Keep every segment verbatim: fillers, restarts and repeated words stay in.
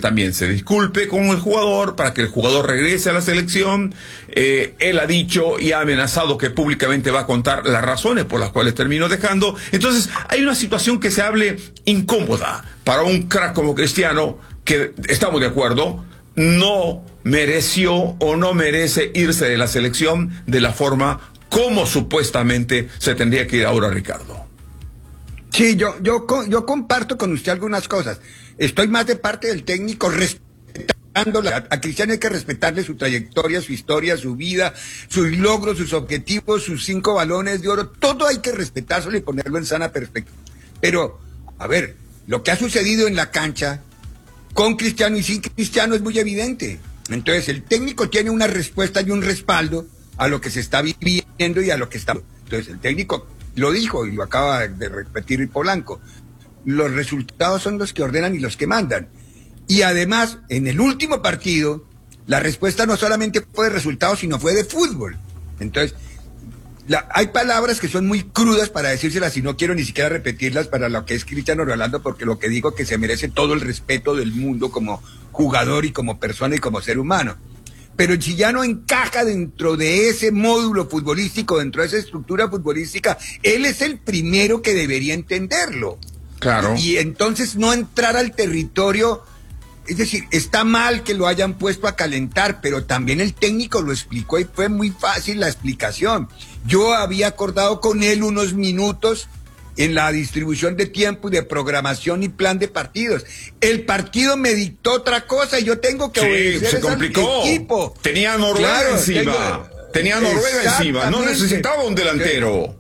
también se disculpe con el jugador, para que el jugador regrese a la selección. Eh, él ha dicho y ha amenazado que públicamente va a contar las razones por las cuales terminó dejando. Entonces, hay una situación que se hable incómoda para un crack como Cristiano, que estamos de acuerdo, no mereció o no merece irse de la selección de la forma como supuestamente se tendría que ir ahora, Ricardo. Sí, yo, yo, yo comparto con usted algunas cosas. Estoy más de parte del técnico respetando la, a Cristiano hay que respetarle su trayectoria, su historia, su vida, sus logros, sus objetivos, sus cinco balones de oro. Todo hay que respetárselo y ponerlo en sana perspectiva. Pero, a ver, lo que ha sucedido en la cancha con Cristiano y sin Cristiano es muy evidente. Entonces, el técnico tiene una respuesta y un respaldo a lo que se está viviendo y a lo que está... Entonces, el técnico lo dijo y lo acaba de repetir Polanco. Los resultados son los que ordenan y los que mandan. Y además, en el último partido, la respuesta no solamente fue de resultados, sino fue de fútbol. Entonces, la, hay palabras que son muy crudas para decírselas y no quiero ni siquiera repetirlas para lo que es Cristiano Ronaldo, porque lo que digo es que se merece todo el respeto del mundo como jugador y como persona y como ser humano. Pero si ya no encaja dentro de ese módulo futbolístico, dentro de esa estructura futbolística, él es el primero que debería entenderlo. Claro. Y entonces no entrar al territorio, es decir, está mal que lo hayan puesto a calentar, pero también el técnico lo explicó y fue muy fácil la explicación. Yo había acordado con él unos minutos en la distribución de tiempo y de programación y plan de partidos. El partido me dictó otra cosa y yo tengo que sí, obedecer se al complicó. equipo. Tenía a Noruega claro, encima. tengo... Tenía a Noruega encima. No necesitaba un delantero.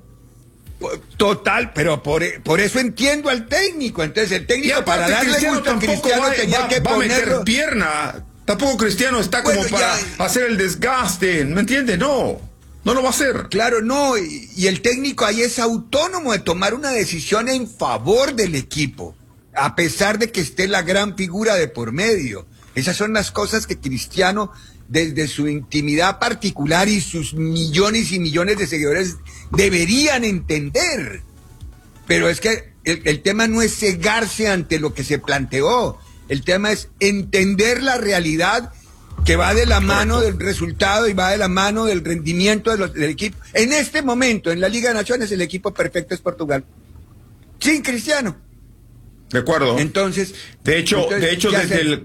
Total, pero por, por eso entiendo al técnico. Entonces el técnico para darle Cristiano gusto a tampoco Cristiano va, tenía va, que va ponerlo... a meter pierna. Tampoco Cristiano está como bueno, para ya... hacer el desgaste. ¿Me entiendes? No. No lo va a hacer. Claro, no, y, y el técnico ahí es autónomo de tomar una decisión en favor del equipo, a pesar de que esté la gran figura de por medio. Esas son las cosas que Cristiano, desde su intimidad particular y sus millones y millones de seguidores, deberían entender. Pero es que el, el tema no es cegarse ante lo que se planteó, el tema es entender la realidad que va de la mano del resultado y va de la mano del rendimiento de los, del equipo. En este momento, en la Liga de Naciones, el equipo perfecto es Portugal. Sin Cristiano. De acuerdo. Entonces... De hecho, entonces, de hecho desde se... el...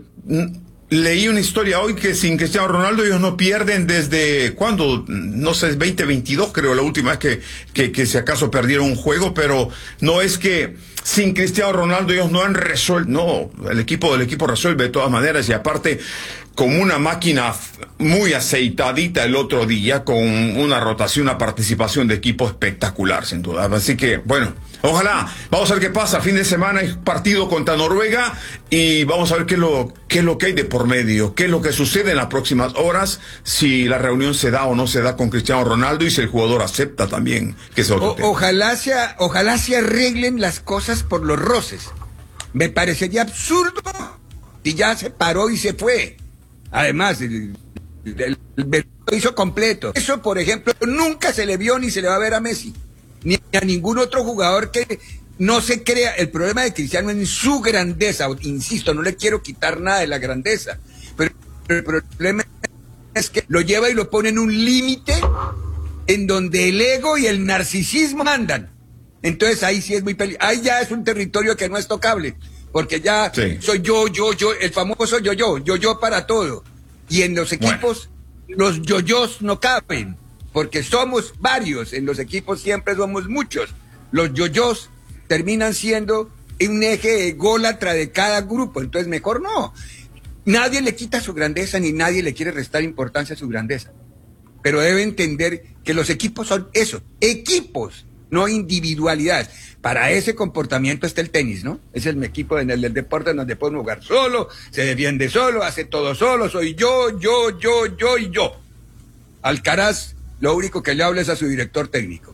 Leí una historia hoy que sin Cristiano Ronaldo ellos no pierden desde, ¿cuándo? No sé, veinte veintidós creo, la última vez que, que, que si acaso perdieron un juego, pero no es que sin Cristiano Ronaldo ellos no han resuelto, no, el equipo del equipo resuelve de todas maneras y aparte como una máquina muy aceitadita el otro día, con una rotación, una participación de equipo espectacular, sin duda. Así que, bueno, ojalá, vamos a ver qué pasa. Fin de semana hay partido contra Noruega y vamos a ver qué es lo, qué es lo que hay de por medio, qué es lo que sucede en las próximas horas, si la reunión se da o no se da con Cristiano Ronaldo y si el jugador acepta también que es otro o, tema. Ojalá sea, ojalá se arreglen las cosas por los roces. Me parecería absurdo si ya se paró y se fue. Además, el, el, el, lo hizo completo. Eso, por ejemplo, nunca se le vio ni se le va a ver a Messi, ni a ningún otro jugador que no se crea. El problema de Cristiano en su grandeza, insisto, no le quiero quitar nada de la grandeza, pero el problema es que lo lleva y lo pone en un límite en donde el ego y el narcisismo mandan. Entonces ahí sí es muy peligroso. Ahí ya es un territorio que no es tocable. Porque ya sí. soy yo, yo, yo, el famoso yo-yo, yo-yo para todo. Y en los equipos, bueno. los yo-yos no caben, porque somos varios, en los equipos siempre somos muchos. Los yo-yos terminan siendo un eje ególatra de cada grupo, entonces mejor no. Nadie le quita su grandeza, ni nadie le quiere restar importancia a su grandeza. Pero debe entender que los equipos son eso, equipos, no individualidades. Para ese comportamiento está el tenis, ¿no? Es el equipo en el, el deporte donde puede jugar solo, se defiende solo, hace todo solo, soy yo, yo, yo, yo y yo. Alcaraz, lo único que le habla es a su director técnico.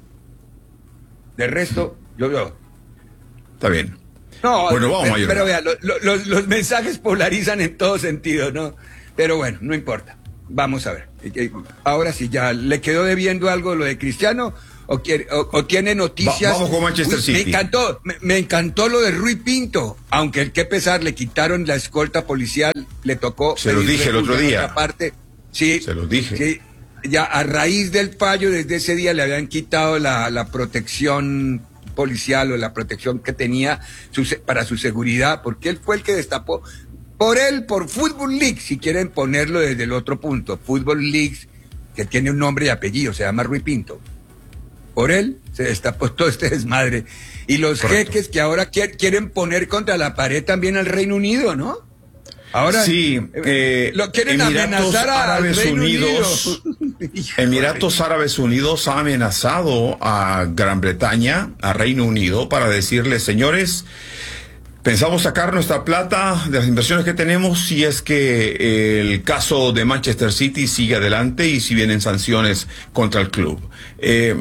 De resto, yo, yo. Está bien. No, bueno, vamos pero, a pero vea, lo, lo, los, los mensajes polarizan en todo sentido, ¿no? Pero bueno, no importa. Vamos a ver. Ahora sí, ya le quedó debiendo algo lo de Cristiano o, quiere, o, o tiene noticias. Va, vamos con Manchester Uy, City. Me encantó, me, me encantó lo de Rui Pinto, aunque el que pesar, le quitaron la escolta policial, le tocó. Se lo dije el otro día. Parte. Sí, se lo dije. Sí, ya a raíz del fallo, desde ese día le habían quitado la, la protección policial o la protección que tenía su, para su seguridad, porque él fue el que destapó. Por él, por Football League, si quieren ponerlo desde el otro punto, Football League, que tiene un nombre y apellido, se llama Rui Pinto. Por él se destapó todo este desmadre. Y los Correcto. jeques que ahora quieren poner contra la pared también al Reino Unido, ¿no? Ahora sí, eh, lo quieren Emiratos amenazar a Árabes Reino Unidos. Unido. Emiratos Árabes Unidos ha amenazado a Gran Bretaña, a Reino Unido, para decirle, señores, pensamos sacar nuestra plata de las inversiones que tenemos si es que el caso de Manchester City sigue adelante y si vienen sanciones contra el club. Eh,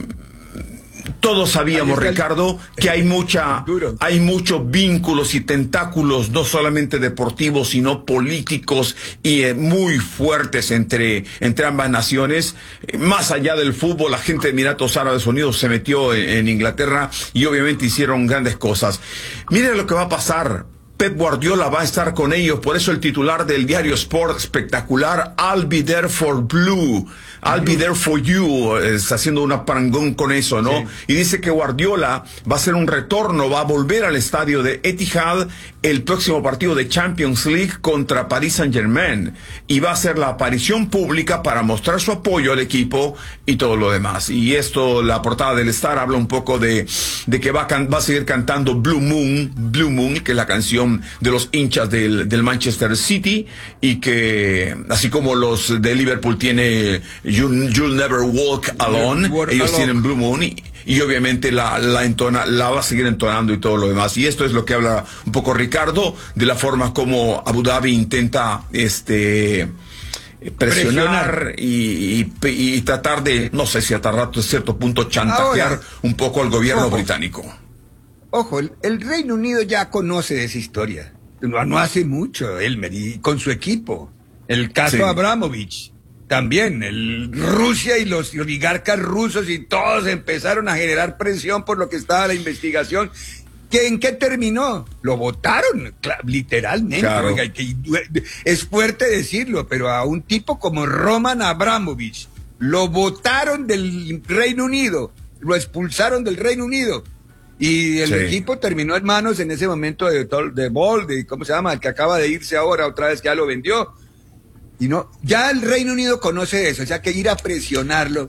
Todos sabíamos, Ricardo, que hay mucha, hay muchos vínculos y tentáculos, no solamente deportivos, sino políticos y eh, muy fuertes entre, entre ambas naciones. Eh, más allá del fútbol, la gente de Emiratos Árabes Unidos se metió en, en Inglaterra y obviamente hicieron grandes cosas. Mire lo que va a pasar. Pep Guardiola va a estar con ellos, por eso el titular del diario Sport espectacular, I'll be there for Blue, I'll be there for you, está haciendo una parangón con eso, ¿no? Sí. Y dice que Guardiola va a hacer un retorno, va a volver al estadio de Etihad el próximo partido de Champions League contra Paris Saint-Germain, y va a hacer la aparición pública para mostrar su apoyo al equipo y todo lo demás. Y esto, la portada del Star habla un poco de, de que va a, can, va a seguir cantando Blue Moon, Blue Moon, que es la canción de los hinchas del, del Manchester City, y que así como los de Liverpool tiene You, You'll Never Walk Alone, Walk ellos alone. tienen Blue Moon y, y obviamente la, la entona, la va a seguir entonando y todo lo demás. Y esto es lo que habla un poco Ricardo de la forma como Abu Dhabi intenta este presionar, presionar. Y, y, y tratar de, no sé si hasta rato a cierto punto chantajear Ahora, un poco al gobierno ojo. británico. Ojo, el, el Reino Unido ya conoce de esa historia. No, no hace mucho, Elmer, y con su equipo. El caso sí. Abramovich, también. El Rusia y los oligarcas rusos y todos empezaron a generar presión por lo que estaba la investigación. ¿Que, ¿En qué terminó? Lo votaron, literalmente. Claro. Oiga, que, es fuerte decirlo, pero a un tipo como Roman Abramovich lo votaron del Reino Unido, lo expulsaron del Reino Unido. Y el sí. equipo terminó en manos en ese momento de, de Bold, de, ¿cómo se llama? El que acaba de irse ahora, otra vez que ya lo vendió. Y no, ya el Reino Unido conoce eso, o sea que ir a presionarlo.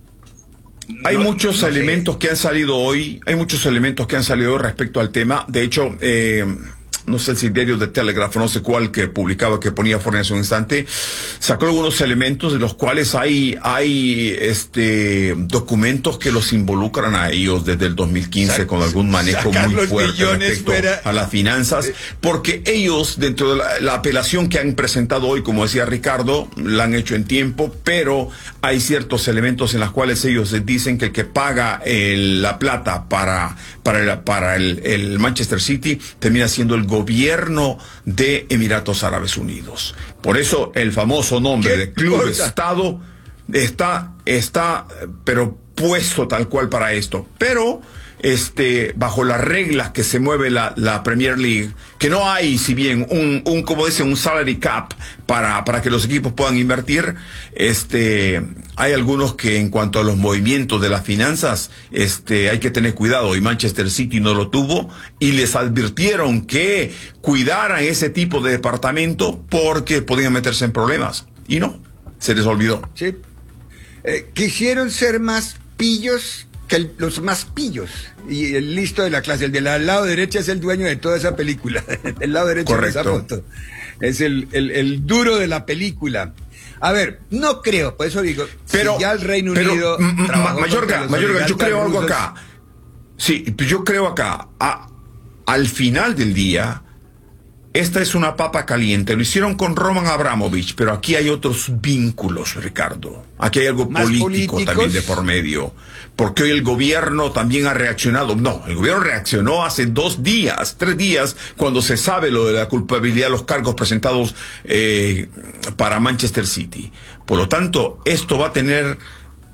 Hay no, muchos no elementos sé. que han salido hoy, hay muchos elementos que han salido respecto al tema. De hecho, eh, no sé si el diario de Telegraph, no sé cuál, que publicaba, que ponía fuera en su instante, sacó algunos elementos de los cuales hay, hay este documentos que los involucran a ellos desde el dos mil quince Sac con algún manejo muy fuerte respecto fuera. a las finanzas, porque ellos, dentro de la, la apelación que han presentado hoy, como decía Ricardo, la han hecho en tiempo, pero hay ciertos elementos en los cuales ellos dicen que el que paga el, la plata para, para, el, para el, el Manchester City termina siendo el gobierno de Emiratos Árabes Unidos. Por eso el famoso nombre de Club Estado está, está, pero puesto tal cual para esto. Pero este, bajo las reglas que se mueve la, la Premier League, que no hay, si bien, un, un como dice, un salary cap para, para que los equipos puedan invertir, este, hay algunos que en cuanto a los movimientos de las finanzas, este, hay que tener cuidado, y Manchester City no lo tuvo, y les advirtieron que cuidaran ese tipo de departamento porque podían meterse en problemas, y no, se les olvidó. Sí. Eh, quisieron ser más pillos que el, los más pillos, y el listo de la clase, el del lado derecho es el dueño de toda esa película, el lado derecho Correcto. de esa foto, es el, el, el duro de la película. A ver, no creo, por eso digo, pero, si ya el Reino pero, Unido... Mayorga, Mayorga, yo creo algo acá, sí, yo creo acá, a, al final del día, esta es una papa caliente. Lo hicieron con Roman Abramovich, pero aquí hay otros vínculos, Ricardo. Aquí hay algo político políticos? también de por medio. Porque hoy el gobierno también ha reaccionado. No, el gobierno reaccionó hace dos días, tres días, cuando se sabe lo de la culpabilidad de los cargos presentados eh, para Manchester City. Por lo tanto, esto va a tener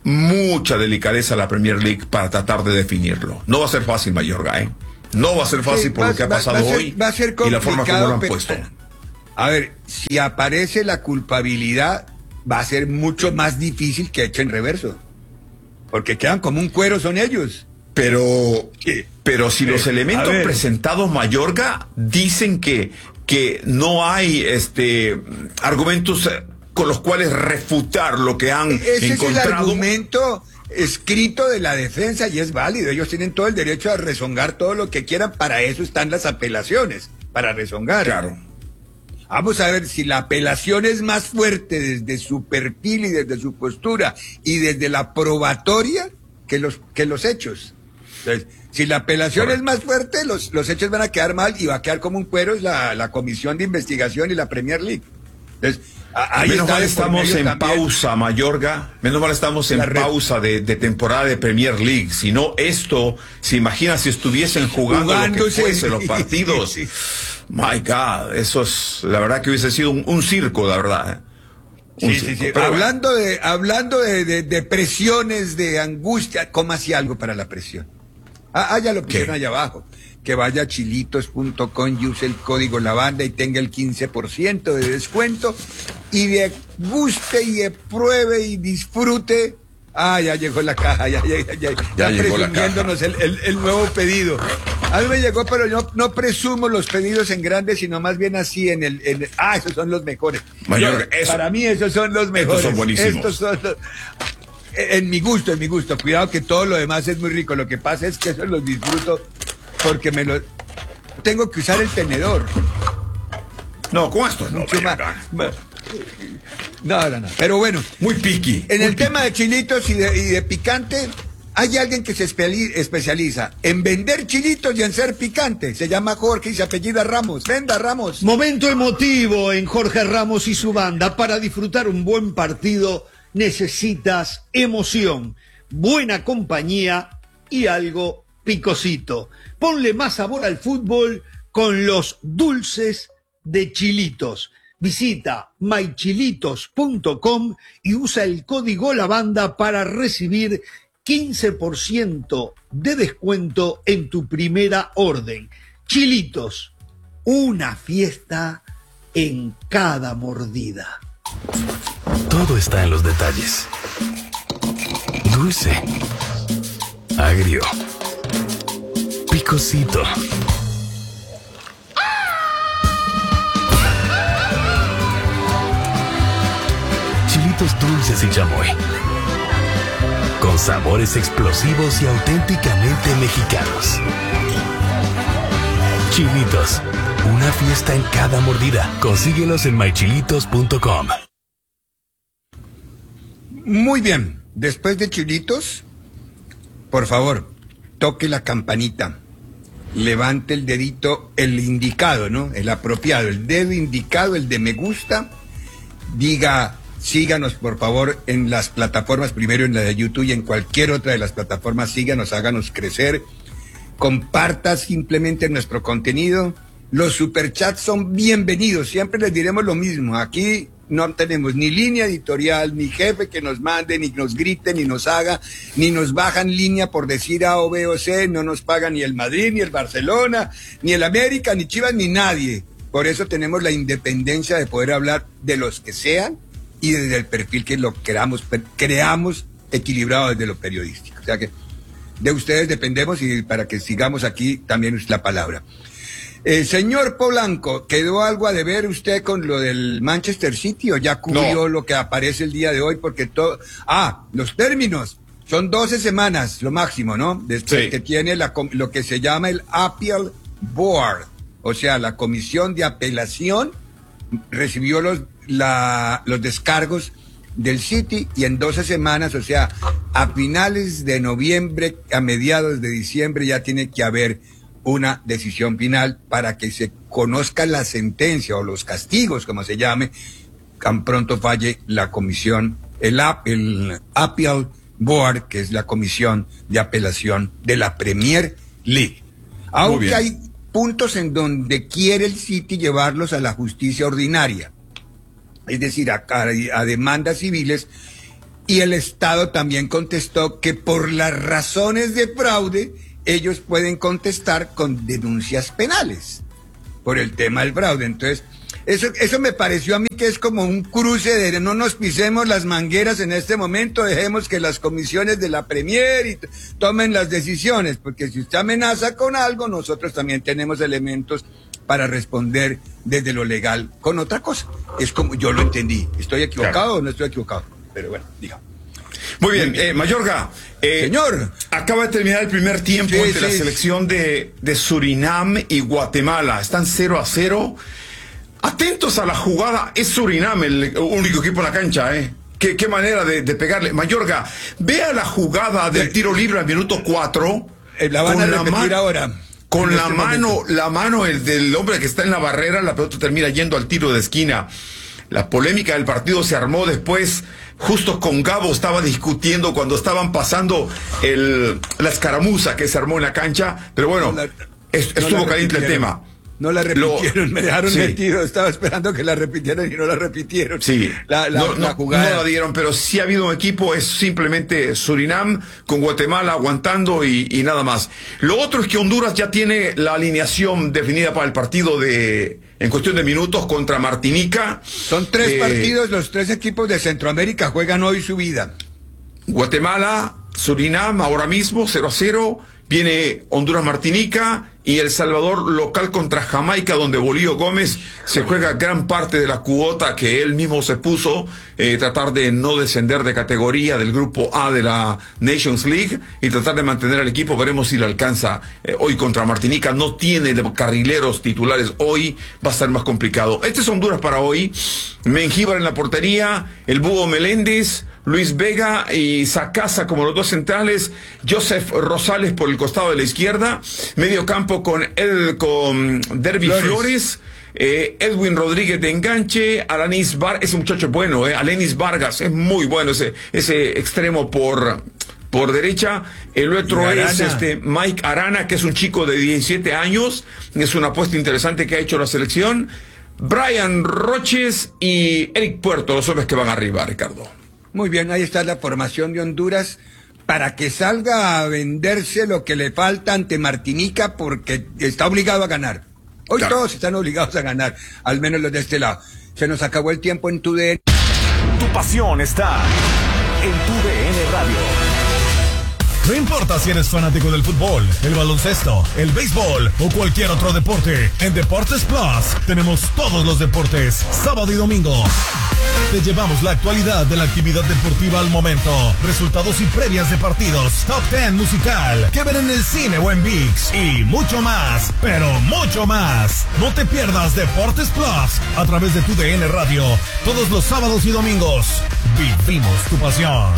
mucha delicadeza a la Premier League para tratar de definirlo. No va a ser fácil, Mayorga, ¿eh? No va a ser fácil sí, por va, lo que ha pasado va, va hoy va a ser y la forma como lo han pero, puesto. A ver, si aparece la culpabilidad, va a ser mucho más difícil que echen reverso. Porque quedan como un cuero, son ellos. Pero, pero si los Eh, elementos a ver. presentados, Mayorga, dicen que, que no hay este argumentos eh, con los cuales refutar lo que han Ese encontrado. es el argumento escrito de la defensa y es válido. Ellos tienen todo el derecho a rezongar todo lo que quieran. Para eso están las apelaciones, para rezongar. Claro. Vamos a ver si la apelación es más fuerte desde su perfil y desde su postura y desde la probatoria que los, que los hechos. Entonces, si la apelación Correcto. es más fuerte, los, los hechos van a quedar mal y va a quedar como un cuero la, la Comisión de Investigación y la Premier League. Entonces, a, ahí Menos está mal de por estamos medio en también pausa, Mayorga. Menos mal estamos en la red. pausa de, de temporada de Premier League. Si no, esto, se imagina si estuviesen jugando lo que Jugándose. fuese los partidos. Sí. My God, eso es, la verdad que hubiese sido un, un circo, la verdad. ¿eh? Un Sí, sí, circo. sí. Pero Hablando de, hablando de, de, de presiones, de angustia, coma así algo para la presión. Ah, ah, ya lo pusieron ¿Qué? allá abajo. Que vaya a chilitos punto com y use el código lavanda y tenga el quince por ciento de descuento y de guste y de pruebe y disfrute. Ah, ya llegó la caja, ya, ya, ya, ya, Ya ya llegó la presumiéndonos el, el, el nuevo pedido. A mí me llegó, pero yo no presumo los pedidos en grandes, sino más bien así en el... En, ah, esos son los mejores. Mayor, Yo, eso- para mí esos son los mejores. son buenísimos. Estos son los- en mi gusto, en mi gusto. Cuidado que todo lo demás es muy rico. Lo que pasa es que eso los disfruto porque me lo... Tengo que usar el tenedor. no, con esto no. Mucho más. Mayorga. No, no, no. Pero bueno, Muy piqui. en muy el piqui. tema de chilitos y de, y de picante, hay alguien que se espe- especializa en vender chilitos y en ser picante. Se llama Jorge y se apellida Ramos. Venda, Ramos. Momento emotivo en Jorge Ramos y su banda. Para disfrutar un buen partido necesitas emoción, buena compañía y algo picosito. Ponle más sabor al fútbol con los dulces de Chilitos. Visita my chilitos punto com y usa el código LAVANDA para recibir quince por ciento de descuento en tu primera orden. Chilitos, una fiesta en cada mordida. Todo está en los detalles. Dulce, agrio, picosito. Chilitos dulces y chamoy. Con sabores explosivos y auténticamente mexicanos. Chilitos, una fiesta en cada mordida. Consíguelos en my chilitos punto com. Muy bien. Después de chilitos, por favor, toque la campanita. Levante el dedito, el indicado, ¿no? El apropiado, el dedo indicado, el de me gusta. Diga, síganos por favor en las plataformas, primero en la de YouTube y en cualquier otra de las plataformas, síganos, háganos crecer. Comparta simplemente nuestro contenido. Los superchats son bienvenidos, siempre les diremos lo mismo. Aquí no tenemos ni línea editorial, ni jefe que nos mande, ni nos grite, ni nos haga, ni nos bajan línea por decir A o B o C, no nos paga ni el Madrid, ni el Barcelona, ni el América, ni Chivas, ni nadie. Por eso tenemos la independencia de poder hablar de los que sean y desde el perfil que lo queramos, creamos equilibrado desde lo periodístico. O sea que de ustedes dependemos y para que sigamos aquí también es la palabra. Eh, señor Polanco, ¿quedó algo a deber usted con lo del Manchester City o ya cubrió No. lo que aparece el día de hoy? Porque todo... Ah, los términos. Son doce semanas, lo máximo, ¿no? Después Sí. que tiene la, com- lo que se llama el Appeal Board, o sea, la comisión de apelación recibió los, la, los descargos del City y en doce semanas, o sea, a finales de noviembre, a mediados de diciembre ya tiene que haber una decisión final para que se conozca la sentencia o los castigos, como se llame, tan pronto falle la comisión, el, ap- el Appeal Board, que es la comisión de apelación de la Premier League. Aunque bien. hay puntos en donde quiere el City llevarlos a la justicia ordinaria, es decir, a, a, a demandas civiles, Y el Estado también contestó que por las razones de fraude, ellos pueden contestar con denuncias penales por el tema del fraude. Entonces, eso, eso me pareció a mí que es como un cruce de no nos pisemos las mangueras en este momento, dejemos que las comisiones de la Premier y t- tomen las decisiones, porque si usted amenaza con algo, nosotros también tenemos elementos para responder desde lo legal con otra cosa. Es como yo lo entendí. ¿Estoy equivocado claro. o no estoy equivocado? Pero bueno, diga. Muy bien, eh, Mayorga. Eh, Señor. Acaba de terminar el primer tiempo sí, entre sí, la selección de, de Surinam y Guatemala. Están cero a cero. Atentos a la jugada. Es Surinam el único equipo en la cancha, ¿eh? Qué, qué manera de, de pegarle. Mayorga, vea la jugada del tiro libre al minuto cuatro. Eh, la van a repetir ahora. Con la mano, la mano el del hombre que está en la barrera, la pelota termina yendo al tiro de esquina. La polémica del partido se armó después, justo con Gabo estaba discutiendo cuando estaban pasando el, la escaramuza que se armó en la cancha, pero bueno, no la, es, no estuvo caliente el tema. No la repitieron, Lo, me dejaron sí. metido, estaba esperando que la repitieran y no la repitieron. Sí, la, la, no, la no, jugada. no la dieron, pero sí ha habido un equipo, es simplemente Surinam con Guatemala aguantando y, y nada más. Lo otro es que Honduras ya tiene la alineación definida para el partido de, en cuestión de minutos, contra Martinica. Son tres eh, partidos, los tres equipos de Centroamérica juegan hoy su vida. Guatemala, Surinam, ahora mismo, cero a cero. Viene Honduras-Martinica y El Salvador local contra Jamaica, donde Bolillo Gómez se juega gran parte de la cuota que él mismo se puso, eh, tratar de no descender de categoría del grupo A de la Nations League y tratar de mantener al equipo. Veremos si le alcanza eh, hoy contra Martinica. No tiene carrileros titulares hoy, va a estar más complicado. Este es Honduras para hoy. Mengíbar en la portería, el Búho Meléndez, Luis Vega y Sacasa como los dos centrales, Joseph Rosales por el costado de la izquierda, medio campo con el con Derby Flores, Flores eh, Edwin Rodríguez de enganche, Alanis Vargas, ese muchacho es bueno, eh, Alanis Vargas es muy bueno, ese, ese extremo por por derecha. El otro es este Mike Arana, que es un chico de diecisiete años, es una apuesta interesante que ha hecho la selección. Brian Roches y Eric Puerto, los hombres que van arriba, Ricardo. Muy bien, ahí está la formación de Honduras para que salga a venderse lo que le falta ante Martinica, porque está obligado a ganar. Hoy claro. Todos están obligados a ganar, al menos los de este lado. Se nos acabó el tiempo en tu D N. Tu pasión está en tu D N Radio. No importa si eres fanático del fútbol, el baloncesto, el béisbol o cualquier otro deporte, en Deportes Plus tenemos todos los deportes, sábado y domingo. Te llevamos la actualidad de la actividad deportiva al momento, resultados y previas de partidos, top diez musical, que ver en el cine o en ViX y mucho más, pero mucho más. No te pierdas Deportes Plus a través de tu D N Radio, todos los sábados y domingos. Vivimos tu pasión.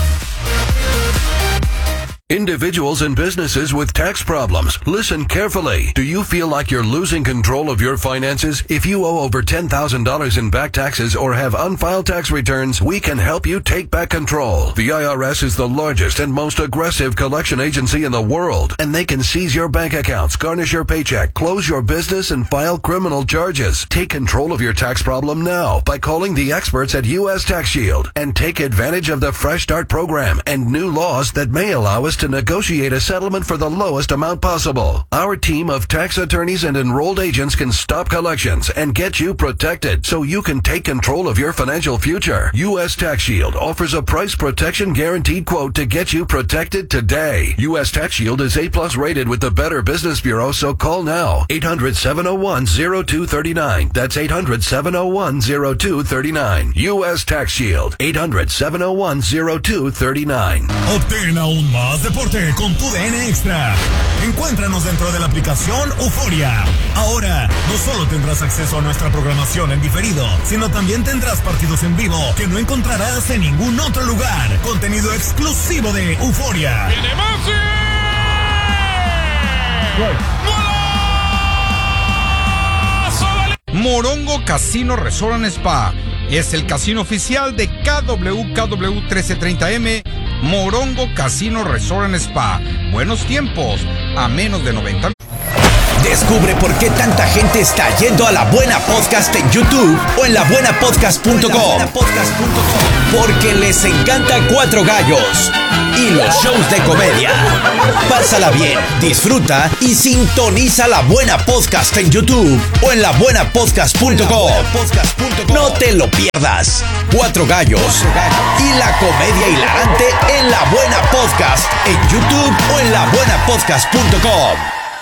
Individuals and businesses with tax problems, listen carefully. Do you feel like you're losing control of your finances? If you owe over ten thousand dollars in back taxes or have unfiled tax returns, we can help you take back control. The I R S is the largest and most aggressive collection agency in the world, and they can seize your bank accounts, garnish your paycheck, close your business, and file criminal charges. Take control of your tax problem now by calling the experts at U S Tax Shield and take advantage of the Fresh Start program and new laws that may allow us to negotiate a settlement for the lowest amount possible. Our team of tax attorneys and enrolled agents can stop collections and get you protected so you can take control of your financial future. U S Tax Shield offers a price protection guaranteed quote to get you protected today. U S Tax Shield is A plus rated with the Better Business Bureau, so call now. eight hundred, seven oh one, oh two three nine. That's eight hundred, seven oh one, oh two three nine. U S Tax Shield. eight hundred, seven oh one, oh two three nine. Obtén aún más deporte con tu D N Extra. Encuéntranos dentro de la aplicación Euforia. Ahora, no solo tendrás acceso a nuestra programación en diferido, sino también tendrás partidos en vivo que no encontrarás en ningún otro lugar. Contenido exclusivo de Euforia. ¡Viene Messi! Morongo Casino Resort and Spa es el casino oficial de K W K W trece treinta M. Morongo Casino Resort and Spa. Buenos tiempos a menos de noventa. Descubre por qué tanta gente está yendo a La Buena Podcast en YouTube o en la buena podcast punto com. Porque les encanta Cuatro Gallos y los shows de comedia. Pásala bien, disfruta y sintoniza La Buena Podcast en YouTube o en la buena podcast punto com. No te lo pierdas. Cuatro Gallos y la comedia hilarante en La Buena Podcast en YouTube o en la buena podcast punto com.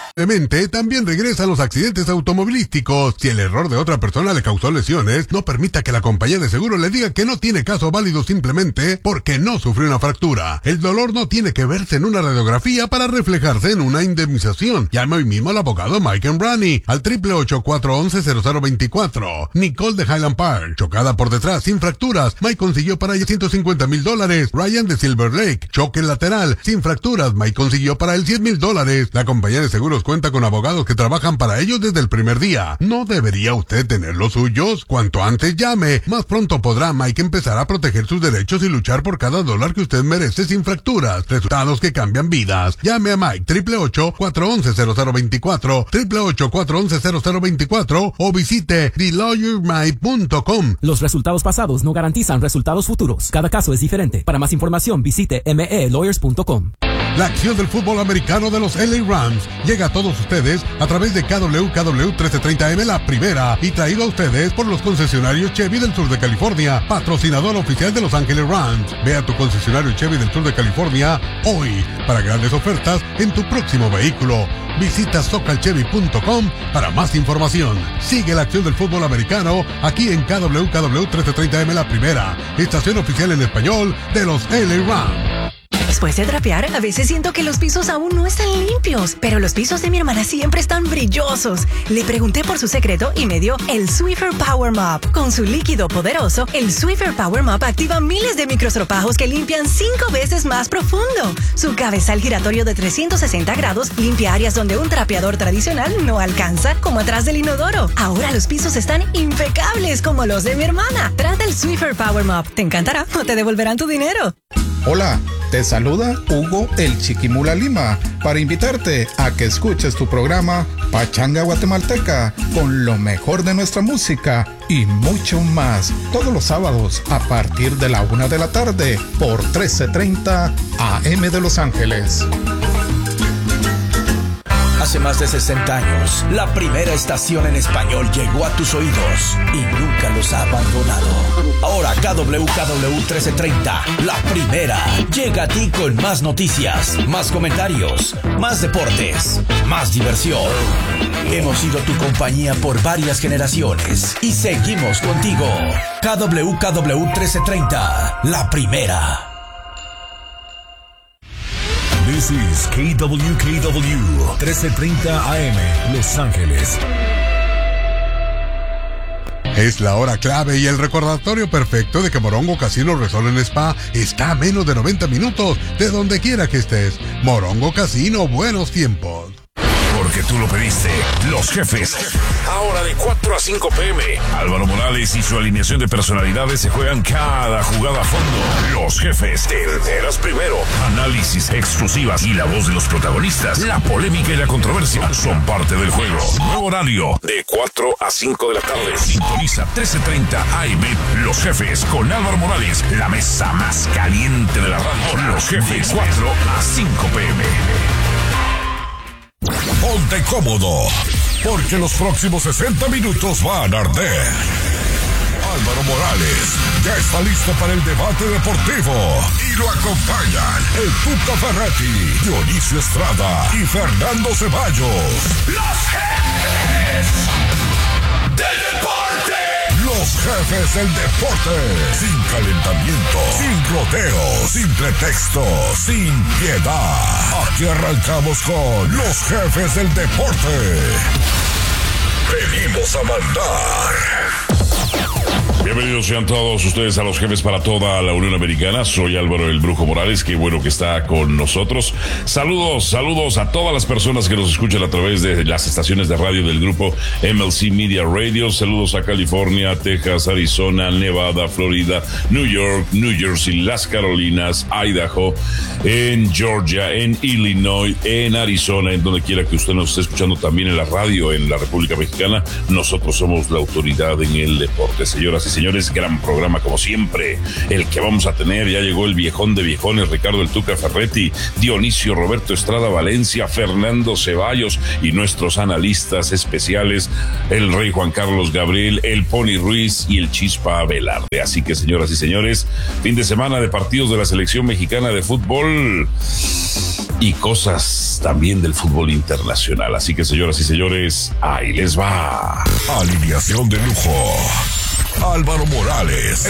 También regresan los accidentes automovilísticos. Si el error de otra persona le causó lesiones, no permita que la compañía de seguro le diga que no tiene caso válido simplemente porque no sufrió una fractura. El dolor no tiene que verse en una radiografía para reflejarse en una indemnización. Llame hoy mismo al abogado Mike Brani al triple ocho, cuatro once, cero cero veinticuatro. Nicole de Highland Park, chocada por detrás sin fracturas. Mike consiguió para ella ciento cincuenta mil dólares. Ryan de Silver Lake, choque lateral sin fracturas. Mike consiguió para él cien mil dólares. La compañía de seguros cuenta con abogados que trabajan para ellos desde el primer día. ¿No debería usted tener los suyos? Cuanto antes llame, más pronto podrá Mike empezar a proteger sus derechos y luchar por cada dólar que usted merece sin fracturas. Resultados que cambian vidas. Llame a Mike triple ocho, cuatro once, cero cero veinticuatro, triple ocho, cuatro once, cero cero veinticuatro o visite the lawyer mike punto com. Los resultados pasados no garantizan resultados futuros. Cada caso es diferente. Para más información visite m e lawyers punto com. La acción del fútbol americano de los L A Rams llega a todos ustedes a través de K W K W trece treinta M La Primera y traído a ustedes por los concesionarios Chevy del sur de California, patrocinador oficial de Los Ángeles Rams. Ve a tu concesionario Chevy del sur de California hoy para grandes ofertas en tu próximo vehículo. Visita socal chevy punto com para más información. Sigue la acción del fútbol americano aquí en K W K W trece treinta M La Primera, estación oficial en español de los L A Rams. Después de trapear, a veces siento que los pisos aún no están limpios, pero los pisos de mi hermana siempre están brillosos. Le pregunté por su secreto y me dio el Swiffer Power Mop. Con su líquido poderoso, el Swiffer Power Mop activa miles de microstropajos que limpian cinco veces más profundo. Su cabezal giratorio de trescientos sesenta grados limpia áreas donde un trapeador tradicional no alcanza, como atrás del inodoro. Ahora los pisos están impecables como los de mi hermana. Trata el Swiffer Power Mop. Te encantará o te devolverán tu dinero. Hola, te saluda Hugo el Chiquimula Lima para invitarte a que escuches tu programa Pachanga Guatemalteca con lo mejor de nuestra música y mucho más todos los sábados a partir de la una de la tarde por trece treinta A M de Los Ángeles. Hace más de sesenta años, la primera estación en español llegó a tus oídos y nunca los ha abandonado. Ahora K W K W trece treinta, la primera, llega a ti con más noticias, más comentarios, más deportes, más diversión. Hemos sido tu compañía por varias generaciones y seguimos contigo. K W K W trece treinta, la primera. This is K W K W trece treinta A M, Los Ángeles. Es la hora clave y el recordatorio perfecto de que Morongo Casino Resort en Spa está a menos de noventa minutos de donde quiera que estés. Morongo Casino, buenos tiempos. Porque tú lo pediste, Los Jefes. Ahora de cuatro a cinco p m Álvaro Morales y su alineación de personalidades se juegan cada jugada a fondo. Los Jefes, te enteras primero. Análisis, exclusivas y la voz de los protagonistas. La polémica y la controversia son parte del juego. Nuevo horario, de cuatro a cinco de la tarde. Sintoniza trece treinta A M. Los Jefes con Álvaro Morales. La mesa más caliente de la radio. Los Jefes, cuatro a cinco p m Ponte cómodo, porque los próximos sesenta minutos van a arder. Álvaro Morales ya está listo para el debate deportivo y lo acompañan el Tuca Ferretti, Dionisio Estrada y Fernando Ceballos. Los Jefes del Deporte. Los Jefes del Deporte. Sin calentamiento, sin rodeos, sin pretextos, sin piedad. Aquí arrancamos con Los Jefes del Deporte. Venimos a mandar. Bienvenidos Bienvenidos sean todos ustedes a los jefes para toda la Unión Americana. Soy Álvaro el Brujo Morales, qué bueno que está con nosotros. Saludos, saludos a todas las personas que nos escuchan a través de las estaciones de radio del grupo M L C Media Radio. Saludos a California, Texas, Arizona, Nevada, Florida, New York, New Jersey, las Carolinas, Idaho, en Georgia, en Illinois, en Arizona, en donde quiera que usted nos esté escuchando, también en la radio en la República Mexicana. Nosotros somos la autoridad en el deporte. Señoras y señores, gran programa como siempre, el que vamos a tener. Ya llegó el viejón de viejones, Ricardo el Tuca Ferretti, Dionisio Roberto Estrada Valencia, Fernando Ceballos y nuestros analistas especiales, el Rey Juan Carlos Gabriel, el Pony Ruiz y el Chispa Velarde. Así que, señoras y señores, fin de semana de partidos de la selección mexicana de fútbol y cosas también del fútbol internacional. Así que, señoras y señores, ahí les va. Alineación de lujo. Álvaro Morales.